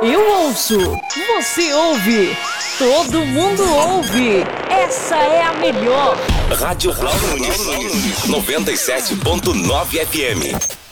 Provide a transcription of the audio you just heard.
Eu ouço, você ouve, todo mundo ouve. Essa é a melhor. Rádio Cloud 97.9 FM.